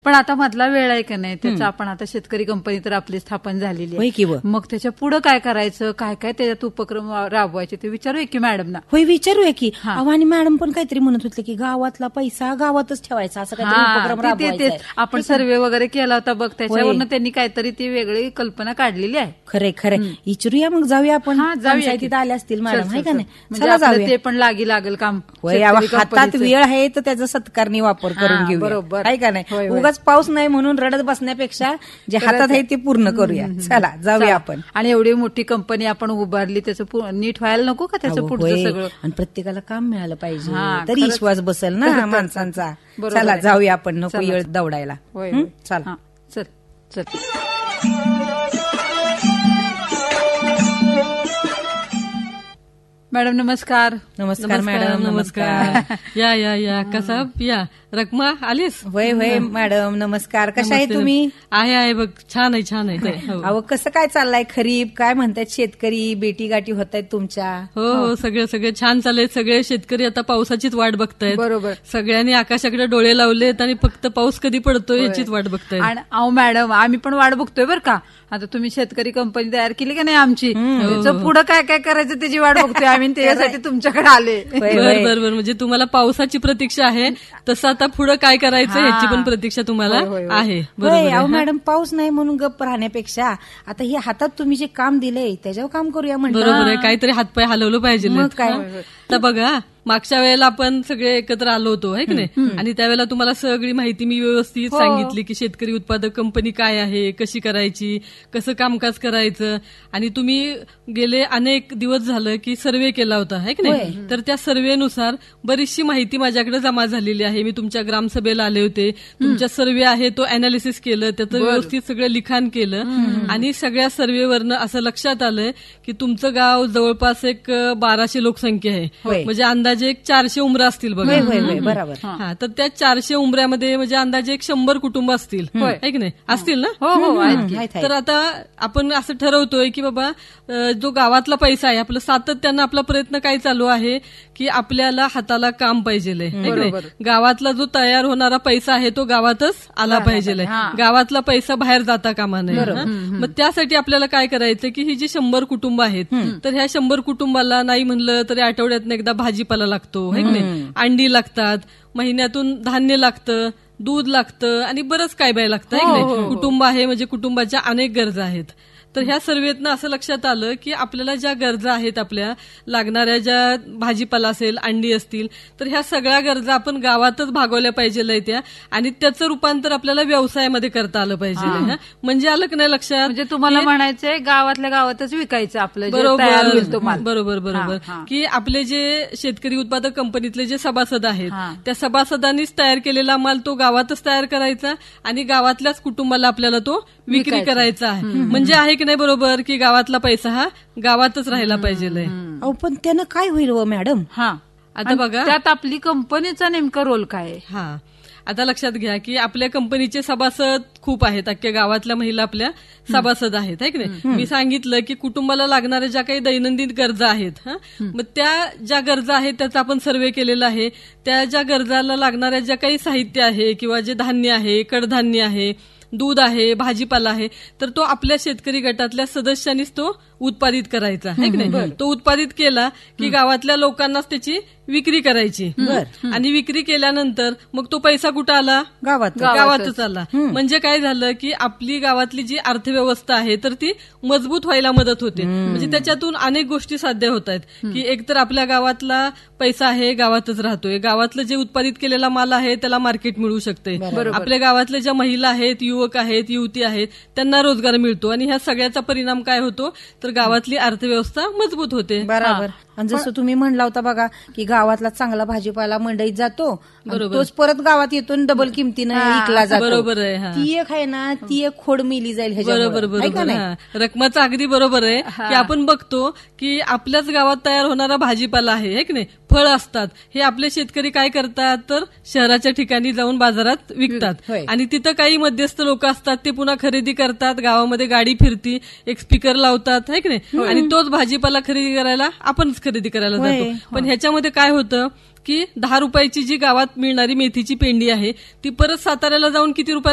पण आता मधला वेळ आहे का नाही त्याचा, आपण आता शेतकरी कंपनी तर आपली स्थापन झालेली आहे, मग त्याच्या पुढे काय करायचं, काय काय त्याच्यात उपक्रम राबवायचे ते विचारूया की मॅडमना. होय, विचारूया की. आणि मॅडम पण काहीतरी म्हणत होते की गावातला पैसा गावातच ठेवायचा, असं काहीतरी उपक्रम राबवायचा. आपण सर्वे वगैरे केला होता बघ, त्याच्यावरनं त्यांनी काहीतरी ती वेगळी कल्पना काढलेली आहे. खरे खरे, विचारूया मग, जाऊया आपण. पंचायतीत आल्या असतील मॅडम, आहे का नाही? चला जाऊया, ते पण लागेल काम. हातात वेळ आहे तर त्याचा सत्कारणी वापर करून घेऊ, बरोबर आहे का नाही? उगाच पाऊस नाही म्हणून रडत बसण्यापेक्षा जे हातात आहे ते पूर्ण करूया. चला जाऊया आपण. आणि एवढी मोठी कंपनी आपण उभारली, त्याचं नीट व्हायला नको का त्याचं पुढचं सगळं, आणि प्रत्येकाला काम मिळालं पाहिजे, तरी विश्वास बसेल ना माणसांचा. चला जाऊया आपण, नको वेळ दौडायला. चला चल चल. मॅडम नमस्कार. नमस्कार मॅडम. नमस्कार. या या या कसा या रकमा आलीस? वय वय मॅडम, नमस्कार. कशा आहे तुम्ही? आहे बघ, छान आहे छान आहे. अहो कसं काय चाललंय खरीप, काय म्हणतात शेतकरी, बेटी गाठी होत आहेत तुमच्या? हो सगळे छान चाललंय. सगळे शेतकरी आता पावसाचीच वाट बघतायत. बरोबर, सगळ्यांनी आकाशाकडे डोळे लावलेत आणि फक्त पाऊस कधी पडतोय याचीच वाट बघतायत. आणि अहो मॅडम, आम्ही पण वाट बघतोय बरं का. आता तुम्ही शेतकरी कंपनी तयार केली का नाही आमची, त्याचं पुढे काय काय करायचं त्याची वाट बघतोय आम्ही, त्याच्यासाठी तुमच्याकडे आले. बरोबर, म्हणजे तुम्हाला पावसाची प्रतीक्षा आहे, तसं आता पुढे काय करायचं ह्याची पण प्रतीक्षा तुम्हाला आहे. बरोबर मॅडम, पाऊस नाही म्हणून गप्प राहण्यापेक्षा आता हे हातात तुम्ही जे काम दिलंय त्याच्यावर काम करूया म्हणलं. बरोबर आहे, काहीतरी हातपाय हलवलं पाहिजे. मग काय, आता बघा मागच्या वेळेला आपण सगळे एकत्र आलो होतो, आहे की नाही? आणि त्यावेळेला तुम्हाला सगळी माहिती मी व्यवस्थित सांगितली की शेतकरी उत्पादक कंपनी काय आहे, कशी करायची, कसं कामकाज करायचं. आणि तुम्ही गेले अनेक दिवस झालं की सर्वे केला होता, आहे की नाही? तर त्या सर्वेनुसार बरीचशी माहिती माझ्याकडे जमा झालेली आहे. मी तुमच्या ग्रामसभेला आले होते, तुमच्या सर्वे आहे तो अनालिसिस केलं, त्याचं व्यवस्थित सगळं लिखाण केलं. आणि सगळ्या सर्वेवरनं असं लक्षात आलं की तुमचं गाव जवळपास एक 1200 लोकसंख्या आहे, म्हणजे अंदाजे एक 400 उमरा असतील बघा. बरोबर. हा, तर त्या 400 उमऱ्यामध्ये म्हणजे अंदाजे एक 100 कुटुंब असतील, आहे की नाही? असतील ना? हो. तर आता आपण असं ठरवतोय की बाबा जो गावातला पैसा आहे, आपलं सातत्यानं आपला प्रयत्न काय चालू आहे की आपल्याला हाताला काम पाहिजे, गावातला जो तयार होणारा पैसा आहे तो गावातच आला पाहिजे, गावातला पैसा बाहेर जाता कामा नये. मग त्यासाठी आपल्याला काय करायचं की ही जी 100 कुटुंब आहेत, तर ह्या 100 कुटुंबाला नाही म्हणलं तरी आठवड्यातनं एकदा भाजीपाला लागतो, है की नाही? अंडी लागतात, महिन्यातून धान्य लागतं, दूध लागतं आणि बरंच काय बाय लागतं, है की नाही? कुटुंब आहे म्हणजे कुटुंबाच्या अनेक गरजा आहेत. तर ह्या सर्वेतनं असं लक्षात आलं की आपल्याला ज्या गरजा आहेत, आपल्या लागणाऱ्या ज्या भाजीपाला असेल, अंडी असतील, तर ह्या सगळ्या गरजा आपण गावातच भागवल्या पाहिजे त्या, आणि त्याचं रूपांतर आपल्याला व्यवसायामध्ये करता आलं पाहिजे. म्हणजे आलं की नाही लक्षात? म्हणजे तुम्हाला म्हणायचंय गावातल्या गावातच विकायचं आपलं. बरोबर, की आपले जे शेतकरी उत्पादक कंपनीतले जे सभासद आहेत, त्या सभासदांनीच तयार केलेला माल तो गावातच तयार करायचा आणि गावातल्याच कुटुंबाला आपल्याला तो विक्री करायचा आहे. म्हणजे आहे की नाही बरोबर, की गावातला पैसा हा गावातच राहायला पाहिजे. पण त्यानं काय होईल मॅडम? आता बघा त्यात आपली कंपनीचा नेमका रोल काय? आता लक्षात घ्या की आपल्या कंपनीचे सभासद खूप आहेत, अख्ख्या गावातल्या महिला आपल्या सभासद आहेत, है की नाही? मी सांगितलं की कुटुंबाला लागणाऱ्या ज्या काही दैनंदिन गरजा आहेत, मग त्या ज्या गरजा आहेत त्याचा आपण सर्वे केलेला आहे. त्या ज्या गरजाला लागणाऱ्या ज्या काही साहित्य आहे किंवा जे धान्य आहे, कडधान्य आहे, दूध आहे, भाजीपाला आहे, तर तो आपल्या शेतकरी गटातल्या सदस्यांनीच तो उत्पादित करायचा, है की नाही? तो उत्पादित केला की गावातल्या लोकांनाच त्याची विक्री करायची, आणि विक्री केल्यानंतर मग तो पैसा कुठं आला? गावातच आला. म्हणजे काय झालं की आपली गावातली जी अर्थव्यवस्था आहे तर ती मजबूत व्हायला मदत होते. म्हणजे त्याच्यातून अनेक गोष्टी साध्य होत आहेत की एकतर आपल्या गावातला पैसा आहे गावातच राहतोय, गावातलं जे उत्पादित केलेला माल आहे त्याला मार्केट मिळू शकते, आपल्या गावातल्या ज्या महिला आहेत, युवक आहेत, युवती आहेत, त्यांना रोजगार मिळतो, आणि ह्या सगळ्याचा परिणाम काय होतो तर गावातली अर्थव्यवस्था मजबूत होते. बरोबर. आणि जसं तुम्ही म्हणला होता बघा की गावातला चांगला भाजीपाला मंडईत जातो, तोच परत गावात येतो डबल किमतीनं विकला जातो. बरोबर आहे. ती एक आहे ना, ती एक खोड मिली जाईल. बरोबर. रकमाचं अगदी बरोबर आहे की आपण बघतो की आपल्याच गावात तयार होणारा भाजीपाला आहे की नाही, फळ असतात, हे आपले शेतकरी काय करतात तर शहराच्या ठिकाणी जाऊन बाजारात विकतात, आणि तिथं काही मध्यस्थ लोक असतात, ते पुन्हा खरेदी करतात, गावामध्ये गाडी फिरती, एक स्पीकर लावतात, है की नाही, आणि तोच भाजीपाला खरेदी करायला आपणच खरेदी करायला जातो. पण ह्याच्यामध्ये काय होतं की 10 रुपयाची जी गावात मिळणारी मेथीची पेंडी आहे ती परत साताऱ्याला जाऊन किती रुपयाला